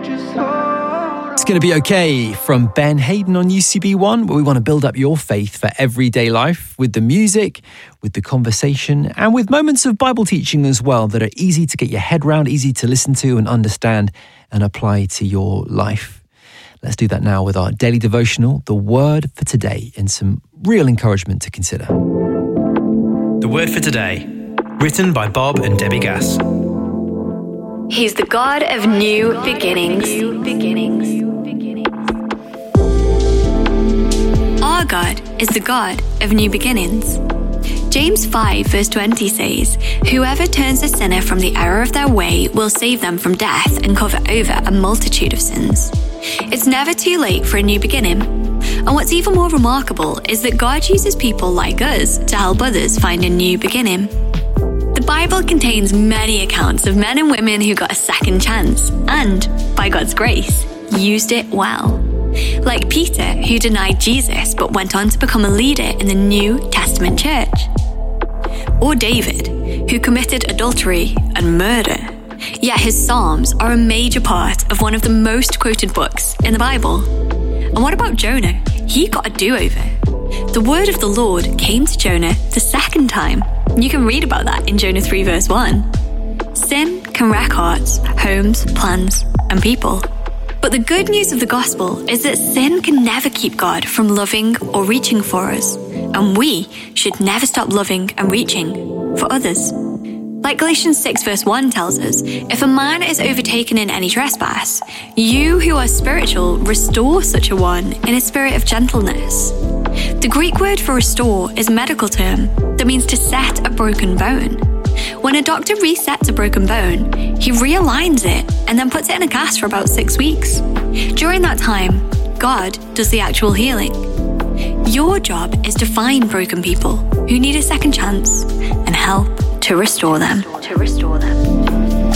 It's going to be okay from Ben Hayden on UCB1, where we want to build up your faith for everyday life with the music, with the conversation, and with moments of Bible teaching as well that are easy to get your head round, easy to listen to and understand and apply to your life. Let's do that now with our daily devotional, the Word for Today, and some real encouragement to consider. The Word for Today, written by Bob and Debbie Gass. He's the God of new beginnings. Our God is the God of new beginnings. James 5 verse 20 says, "Whoever turns a sinner from the error of their way will save them from death and cover over a multitude of sins." It's never too late for a new beginning. And what's even more remarkable is that God uses people like us to help others find a new beginning. The Bible contains many accounts of men and women who got a second chance and, by God's grace, used it well. Like Peter, who denied Jesus but went on to become a leader in the New Testament church. Or David, who committed adultery and murder. Yet his Psalms are a major part of one of the most quoted books in the Bible. And what about Jonah? He got a do-over. The word of the Lord came to Jonah the second time. You can read about that in Jonah 3 verse 1. Sin can wreck hearts, homes, plans, and people. But the good news of the gospel is that sin can never keep God from loving or reaching for us. And we should never stop loving and reaching for others. Like Galatians 6 verse 1 tells us, if a man is overtaken in any trespass, you who are spiritual restore such a one in a spirit of gentleness. The Greek word for restore is a medical term that means to set a broken bone. When a doctor resets a broken bone, he realigns it and then puts it in a cast for about 6 weeks. During that time, God does the actual healing. Your job is to find broken people who need a second chance and help to restore them.